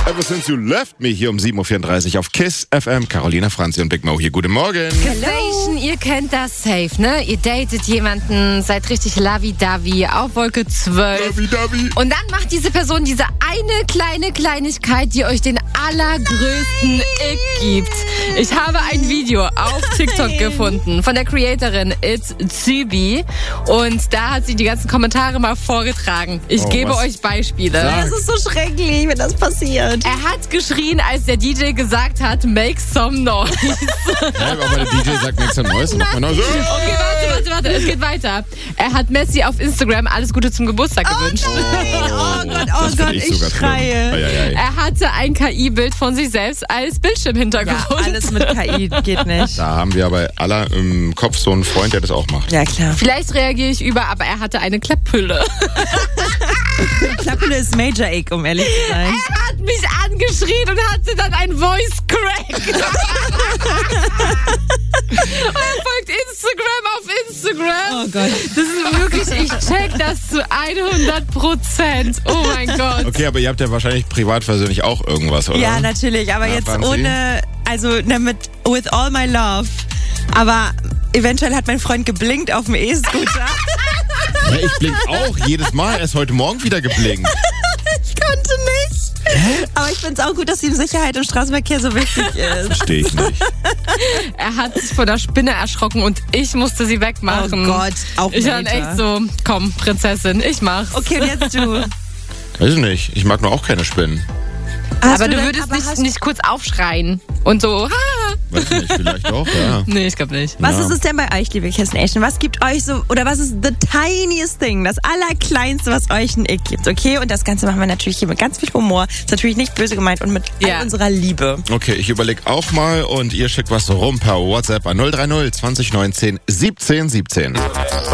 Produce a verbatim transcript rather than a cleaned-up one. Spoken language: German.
Ever since you left me hier um sieben Uhr vierunddreißig auf KISS F M. Carolina Franzi und Big Mo hier. Guten Morgen. Hello. Ihr kennt das safe, ne? Ihr datet jemanden, seid richtig lovey-dovey auf Wolke zwölf. Lovey-dovey. Und dann macht diese Person diese eine kleine Kleinigkeit, die euch den allergrößten Ick gibt. Ich habe ein Video auf TikTok gefunden von der Creatorin It's Zybi. Und da hat sie die ganzen Kommentare mal vorgetragen. Ich Oh, gebe was? euch Beispiele. Sag. Das ist so schrecklich, wenn das passiert. Er hat geschrien, als der D J gesagt hat, make some noise. Ja, aber der D J sagt nichts Neues. Macht man noch so. Okay, warte, warte, warte, es geht weiter. Er hat Messi auf Instagram alles Gute zum Geburtstag gewünscht. Oh Gott, oh Das Gott, find ich, sogar schlimm. schreie. Ei, ei, ei. Er hatte ein K I-Bild von sich selbst als Bildschirmhintergrund. Ja, alles mit K I geht nicht. Da haben wir aber alle im Kopf so einen Freund, der das auch macht. Ja, klar. Vielleicht reagiere ich über, aber er hatte eine Klepphülle. Klepphülle ist Major Egg, um ehrlich zu sein. Er hat mich angeschrien und hatte dann ein Voice Crack. Und er folgt Instagram auf Instagram. Oh Gott. Das ist wirklich, ich check das zu hundert Prozent. Oh mein Gott. Okay, aber ihr habt ja wahrscheinlich privat persönlich auch irgendwas, oder? Ja, natürlich, aber Ja, jetzt Franzi? ohne, also ne, mit with all my love. Aber eventuell hat mein Freund geblinkt auf dem E-Scooter. Ja, ich blink auch jedes Mal. Er ist heute Morgen wieder geblinkt. Ich konnte nicht. Aber ich finde es auch gut, dass ihm Sicherheit im Straßenverkehr so wichtig ist. Verstehe ich nicht. Er hat sich vor der Spinne erschrocken und ich musste sie wegmachen. Oh Gott, auch Ich war Major. echt so, komm, Prinzessin, ich mach's. Okay, und jetzt du. Weiß ich nicht. Ich mag nur auch keine Spinnen. Hast aber du denn- würdest aber nicht, hast- nicht kurz aufschreien und so, ha. Weiß ich nicht, vielleicht auch, ja. Nee, ich glaube nicht. Was Ja. ist es denn bei euch, liebe Kiss Nation? Was gibt euch so, oder was ist the tiniest thing, das allerkleinste, was euch ein Ick gibt, okay? Und das Ganze machen wir natürlich hier mit ganz viel Humor. Ist natürlich nicht böse gemeint und mit Ja. all unserer Liebe. Okay, ich überlege auch mal und ihr schickt was rum per WhatsApp an null drei null zwanzig neunzehn siebzehn siebzehn.